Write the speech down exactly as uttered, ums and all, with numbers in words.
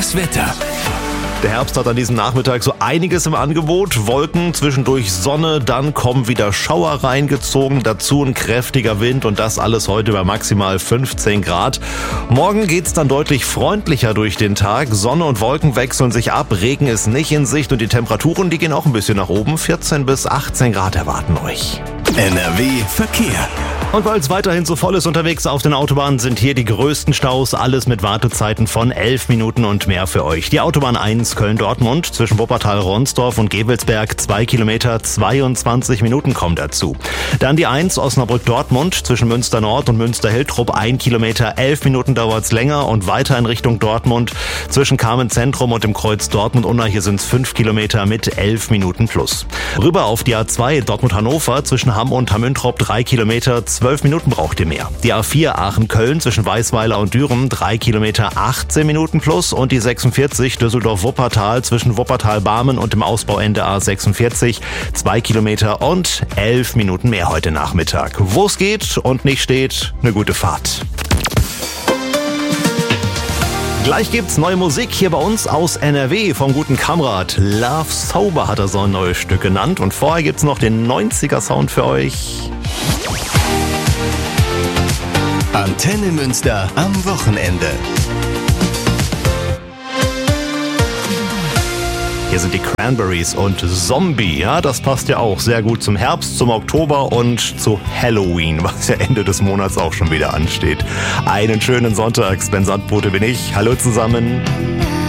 Das Wetter. Der Herbst hat an diesem Nachmittag so einiges im Angebot. Wolken, zwischendurch Sonne, dann kommen wieder Schauer reingezogen, dazu ein kräftiger Wind und das alles heute bei maximal fünfzehn Grad. Morgen geht's dann deutlich freundlicher durch den Tag. Sonne und Wolken wechseln sich ab, Regen ist nicht in Sicht und die Temperaturen, die gehen auch ein bisschen nach oben. vierzehn bis achtzehn Grad erwarten euch. N R W Verkehr. Und weil es weiterhin so voll ist unterwegs auf den Autobahnen, sind hier die größten Staus, alles mit Wartezeiten von elf Minuten und mehr für euch. Die Autobahn eins Köln-Dortmund zwischen Wuppertal-Ronsdorf und Gevelsberg, zwei Kilometer, zweiundzwanzig Minuten kommen dazu. Dann die eins Osnabrück-Dortmund zwischen Münster-Nord und Münster-Hiltrup, ein Kilometer, elf Minuten dauert's länger und weiter in Richtung Dortmund zwischen Carmen-Zentrum und dem Kreuz Dortmund-Unna, hier sind's fünf Kilometer mit elf Minuten plus. Rüber auf die A zwei Dortmund-Hannover zwischen Hamm und Hamm-Üntrop, drei Kilometer, zwölf Minuten braucht ihr mehr. Die A vier Aachen-Köln zwischen Weißweiler und Düren, drei Kilometer, achtzehn Minuten plus und die sechsundvierzig Düsseldorf-Wuppertal zwischen Wuppertal-Barmen und dem Ausbauende A sechsundvierzig, zwei Kilometer und elf Minuten mehr heute Nachmittag. Wo es geht und nicht steht, eine gute Fahrt. Gleich gibt's neue Musik hier bei uns aus N R W vom guten Kamrat. Love Sober hat er so ein neues Stück genannt und vorher gibt's noch den neunziger Sound für euch. Antenne Münster am Wochenende. Hier sind die Cranberries und Zombie. Ja, das passt ja auch sehr gut zum Herbst, zum Oktober und zu Halloween, was ja Ende des Monats auch schon wieder ansteht. Einen schönen Sonntag. Sven Sandbote bin ich. Hallo zusammen.